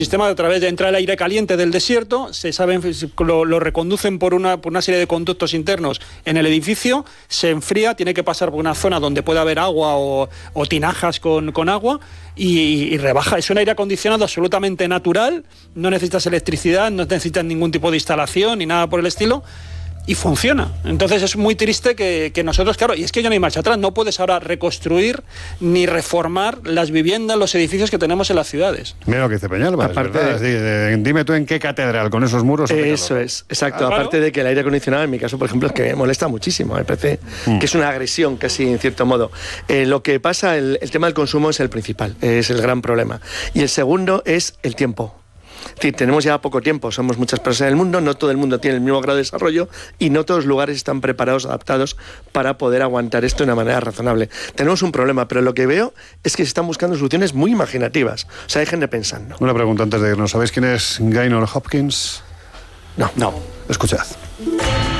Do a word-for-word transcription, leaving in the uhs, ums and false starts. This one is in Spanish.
sistema a través de entrar el aire caliente del desierto, se saben, lo, lo reconducen por una, por una serie de conductos internos en el edificio, se enfría, tiene que pasar por una zona donde puede haber agua o, o tinajas con, con agua y, y rebaja. Es un aire acondicionado absolutamente natural, no necesitas electricidad, no necesitas ningún tipo de instalación ni nada por el estilo. Y funciona. Entonces es muy triste que, que nosotros, claro, y es que ya no hay marcha atrás, no puedes ahora reconstruir ni reformar las viviendas, los edificios que tenemos en las ciudades. Mira lo que dice Peñalba, Aparte es verdad. De... Sí, dime tú en qué catedral con esos muros. Eso es, exacto. Claro. Aparte de que el aire acondicionado, en mi caso, por ejemplo, es que me molesta muchísimo. Me parece mm. que es una agresión casi, en cierto modo. Eh, lo que pasa, el, el tema del consumo es el principal, es el gran problema. Y el segundo es el tiempo. Es decir, tenemos ya poco tiempo, somos muchas personas en el mundo, no todo el mundo tiene el mismo grado de desarrollo y no todos los lugares están preparados, adaptados para poder aguantar esto de una manera razonable. Tenemos un problema, pero lo que veo es que se están buscando soluciones muy imaginativas. O sea, dejen de pensarlo. Una pregunta antes de irnos. ¿Sabéis quién es Gaynor Hopkins? No. No. Escuchad.